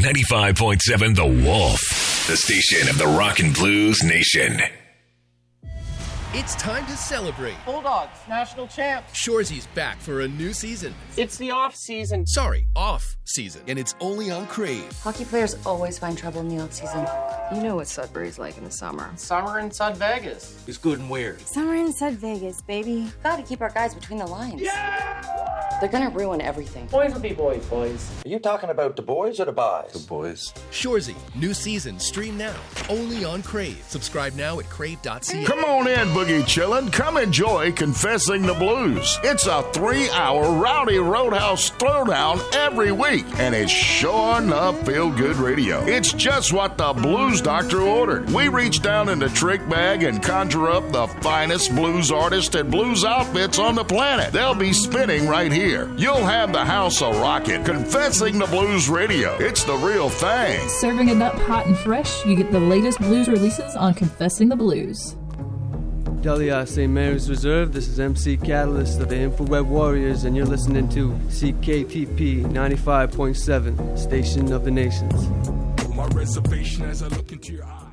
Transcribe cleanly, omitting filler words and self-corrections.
95.7 The Wolf, the station of the Rock and Blues Nation. It's time to celebrate. Bulldogs, national champs. Shoresy's back for a new season. It's the off season. Sorry, off season. And it's only on Crave. Hockey players always find trouble in the off season. You know what Sudbury's like in the summer. Summer in Sud Vegas. It's good and weird. Summer in Sud Vegas, baby. Gotta keep our guys between the lines. Yeah! They're gonna ruin everything. Boys will be boys, boys. Are you talking about the boys or the boys? The boys. Shoresy, new season, stream now. Only on Crave. Subscribe now at crave.ca. Come on in, Boogie Chillin'. Come enjoy Confessing the Blues. It's a 3-hour rowdy roadhouse throwdown every week, and it's sure enough feel-good radio. It's just what the Blues Doctor ordered. We reach down in the trick bag and conjure up the finest blues artists and blues outfits on the planet. They'll be spinning right here. You'll have the house a-rockin'. Confessing the Blues radio. It's the real thing. Serving it up hot and fresh, you get the latest blues releases on Confessing the Blues. Delia St. Mary's Reserve, this is MC Catalyst of the Infrared Warriors, and you're listening to CKTP 95.7, Station of the Nations. My reservation as I look into your eyes.